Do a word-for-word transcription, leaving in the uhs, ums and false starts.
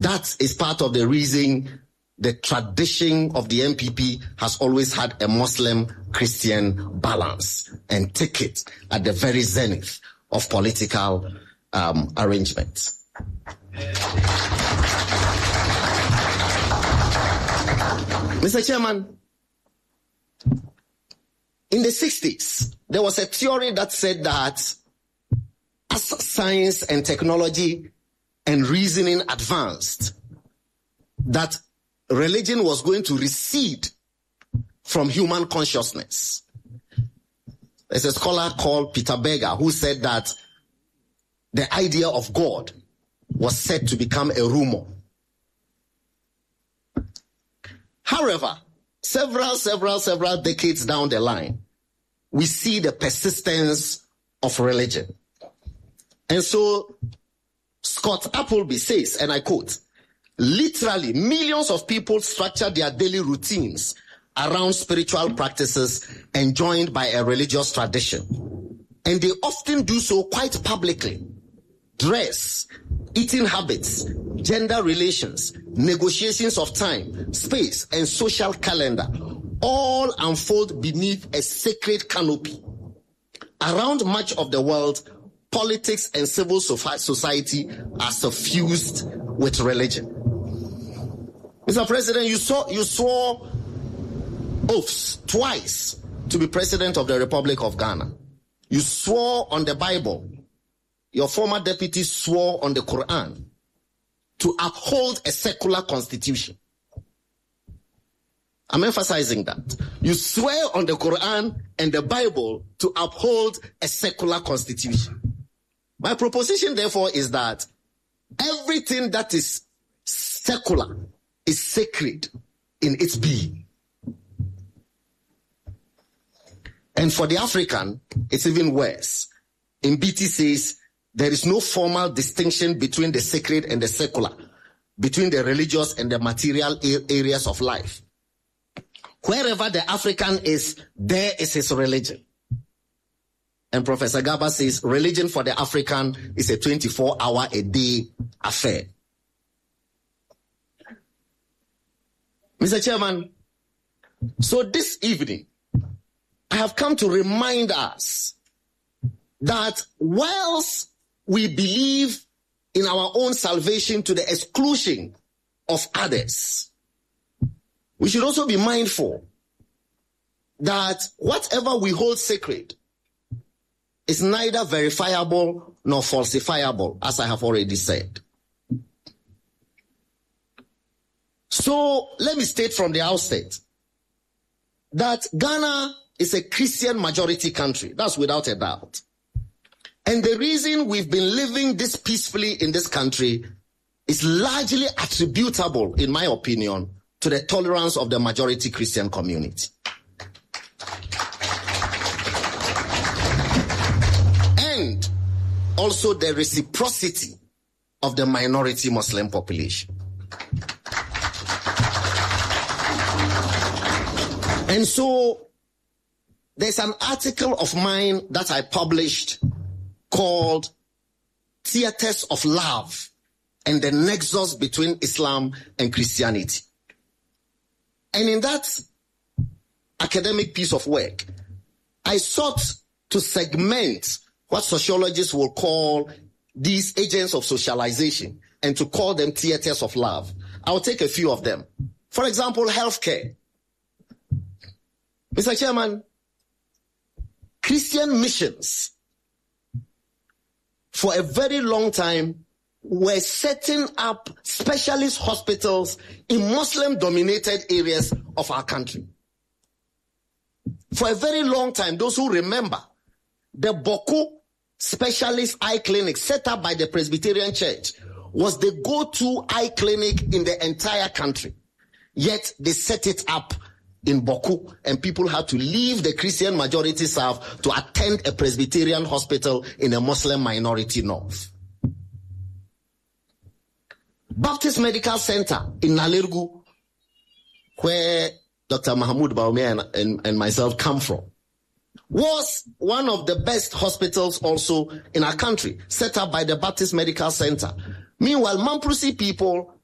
that is part of the reason the tradition of the N P P has always had a Muslim-Christian balance and take it at the very zenith of political um, arrangements. Mister Chairman, in the sixties, there was a theory that said that as science and technology and reasoning advanced, that religion was going to recede from human consciousness. There's a scholar called Peter Berger who said that the idea of God was said to become a rumor. However, several, several, several decades down the line, we see the persistence of religion. And so Scott Appleby says, and I quote, literally millions of people structure their daily routines around spiritual practices enjoined by a religious tradition. And they often do so quite publicly. Dress, eating habits, gender relations, negotiations of time, space, and social calendar all unfold beneath a sacred canopy. Around much of the world, politics and civil society are suffused with religion. Mister President, you saw you swore oaths twice to be President of the Republic of Ghana. You swore on the Bible. Your former deputy swore on the Quran to uphold a secular constitution. I'm emphasizing that. You swear on the Quran and the Bible to uphold a secular constitution. My proposition, therefore, is that everything that is secular is sacred in its being. And for the African, it's even worse. In B T says, there is no formal distinction between the sacred and the secular, between the religious and the material areas of life. Wherever the African is, there is his religion. And Professor Garba says, religion for the African is a twenty-four hour a day affair. Mister Chairman, so this evening, I have come to remind us that whilst we believe in our own salvation to the exclusion of others, we should also be mindful that whatever we hold sacred is neither verifiable nor falsifiable, as I have already said. So let me state from the outset that Ghana is a Christian majority country. That's without a doubt. And the reason we've been living this peacefully in this country is largely attributable, in my opinion, to the tolerance of the majority Christian community. And also the reciprocity of the minority Muslim population. And so there's an article of mine that I published called Theatres of Love and the Nexus Between Islam and Christianity. And in that academic piece of work, I sought to segment what sociologists will call these agents of socialization and to call them theatres of love. I'll take a few of them. For example, healthcare. Mister Chairman, Christian missions for a very long time were setting up specialist hospitals in Muslim-dominated areas of our country. For a very long time, those who remember, the Boku Specialist Eye Clinic set up by the Presbyterian Church was the go-to eye clinic in the entire country. Yet they set it up in Boku, and people had to leave the Christian majority South to attend a Presbyterian hospital in a Muslim minority North. Baptist Medical Center in Nalirgu, where Doctor Mahmoud Bawumia and, and, and myself come from, was one of the best hospitals also in our country, set up by the Baptist Medical Center. Meanwhile, Mamprusi people